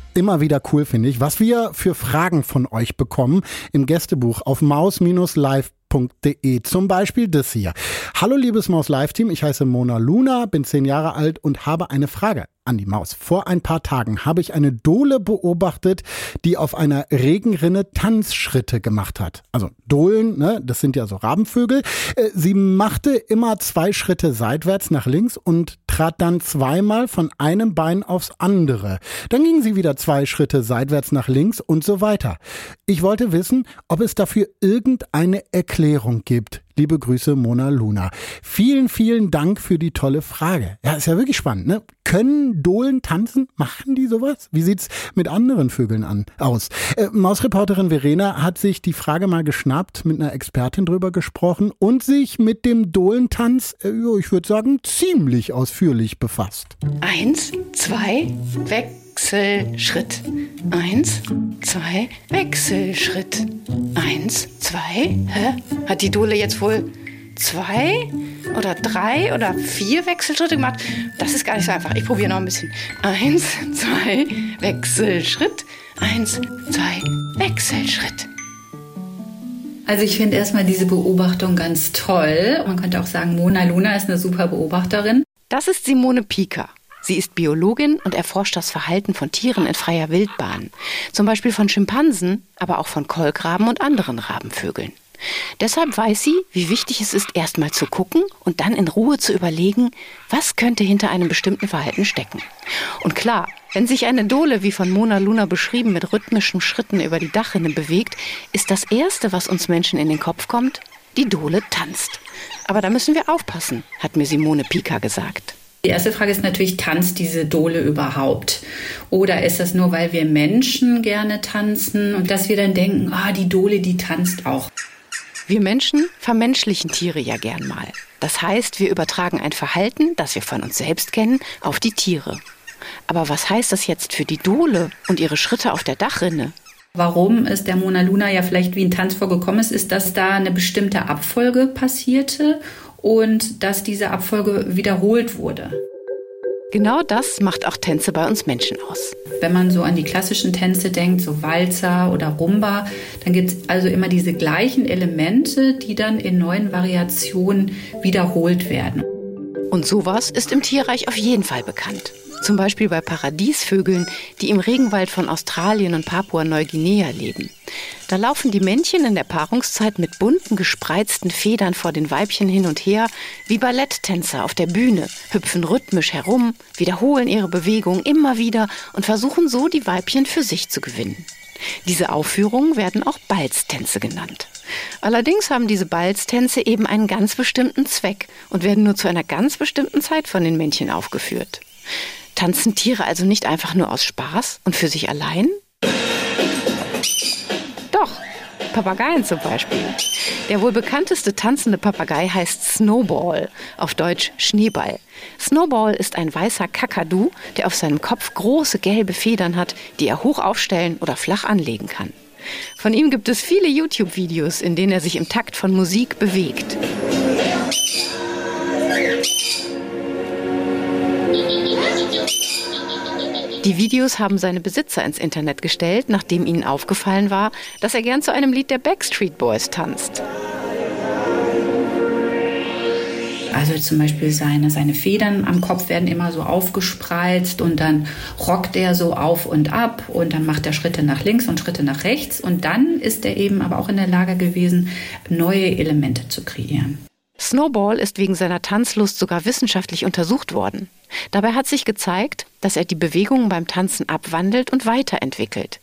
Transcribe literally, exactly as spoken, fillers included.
immer wieder cool, finde ich, was wir für Fragen von euch bekommen im Gästebuch auf maus Bindestrich live punkt de. Zum Beispiel das hier. Hallo liebes Maus-Live-Team, ich heiße Mona Luna, bin zehn Jahre alt und habe eine Frage an die Maus. Vor ein paar Tagen habe ich eine Dole beobachtet, die auf einer Regenrinne Tanzschritte gemacht hat. Also Dohlen, ne, das sind ja so Rabenvögel. Sie machte immer zwei Schritte seitwärts nach links und trat dann zweimal von einem Bein aufs andere. Dann ging sie wieder zwei Schritte seitwärts nach links und so weiter. Ich wollte wissen, ob es dafür irgendeine Erklärung gibt. Liebe Grüße, Mona Luna. Vielen, vielen Dank für die tolle Frage. Ja, ist ja wirklich spannend, ne? Können Dohlen tanzen? Machen die sowas? Wie sieht's mit anderen Vögeln an, aus? Äh, Mausreporterin Verena hat sich die Frage mal geschnappt, mit einer Expertin drüber gesprochen und sich mit dem Dohlentanz, äh, ich würde sagen, ziemlich ausführlich befasst. Eins, zwei, Wechselschritt. Eins, zwei, Wechselschritt. Eins, zwei, hä? Hat die Dole jetzt wohl zwei oder drei oder vier Wechselschritte gemacht? Das ist gar nicht so einfach. Ich probiere noch ein bisschen. Eins, zwei, Wechselschritt. Eins, zwei, Wechselschritt. Also ich finde erstmal diese Beobachtung ganz toll. Man könnte auch sagen, Mona Luna ist eine super Beobachterin. Das ist Simone Pieker. Sie ist Biologin und erforscht das Verhalten von Tieren in freier Wildbahn. Zum Beispiel von Schimpansen, aber auch von Kolkraben und anderen Rabenvögeln. Deshalb weiß sie, wie wichtig es ist, erst mal zu gucken und dann in Ruhe zu überlegen, was könnte hinter einem bestimmten Verhalten stecken. Und klar, wenn sich eine Dole, wie von Mona Luna beschrieben, mit rhythmischen Schritten über die Dachrinne bewegt, ist das Erste, was uns Menschen in den Kopf kommt, die Dole tanzt. Aber da müssen wir aufpassen, hat mir Simone Pieker gesagt. Die erste Frage ist natürlich, tanzt diese Dole überhaupt? Oder ist das nur, weil wir Menschen gerne tanzen und dass wir dann denken, ah, die Dole, die tanzt auch? Wir Menschen vermenschlichen Tiere ja gern mal. Das heißt, wir übertragen ein Verhalten, das wir von uns selbst kennen, auf die Tiere. Aber was heißt das jetzt für die Dole und ihre Schritte auf der Dachrinne? Warum es der Mona Luna ja vielleicht wie ein Tanz vorgekommen ist, ist, dass da eine bestimmte Abfolge passierte und dass diese Abfolge wiederholt wurde. Genau das macht auch Tänze bei uns Menschen aus. Wenn man so an die klassischen Tänze denkt, so Walzer oder Rumba, dann gibt es also immer diese gleichen Elemente, die dann in neuen Variationen wiederholt werden. Und sowas ist im Tierreich auf jeden Fall bekannt. Zum Beispiel bei Paradiesvögeln, die im Regenwald von Australien und Papua-Neuguinea leben. Da laufen die Männchen in der Paarungszeit mit bunten, gespreizten Federn vor den Weibchen hin und her, wie Balletttänzer auf der Bühne, hüpfen rhythmisch herum, wiederholen ihre Bewegungen immer wieder und versuchen so, die Weibchen für sich zu gewinnen. Diese Aufführungen werden auch Balztänze genannt. Allerdings haben diese Balztänze eben einen ganz bestimmten Zweck und werden nur zu einer ganz bestimmten Zeit von den Männchen aufgeführt. Tanzen Tiere also nicht einfach nur aus Spaß und für sich allein? Doch, Papageien zum Beispiel. Der wohl bekannteste tanzende Papagei heißt Snowball, auf Deutsch Schneeball. Snowball ist ein weißer Kakadu, der auf seinem Kopf große gelbe Federn hat, die er hoch aufstellen oder flach anlegen kann. Von ihm gibt es viele YouTube-Videos, in denen er sich im Takt von Musik bewegt. Die Videos haben seine Besitzer ins Internet gestellt, nachdem ihnen aufgefallen war, dass er gern zu einem Lied der Backstreet Boys tanzt. Also zum Beispiel seine, seine Federn am Kopf werden immer so aufgespreizt und dann rockt er so auf und ab und dann macht er Schritte nach links und Schritte nach rechts und dann ist er eben aber auch in der Lage gewesen, neue Elemente zu kreieren. Snowball ist wegen seiner Tanzlust sogar wissenschaftlich untersucht worden. Dabei hat sich gezeigt, dass er die Bewegungen beim Tanzen abwandelt und weiterentwickelt.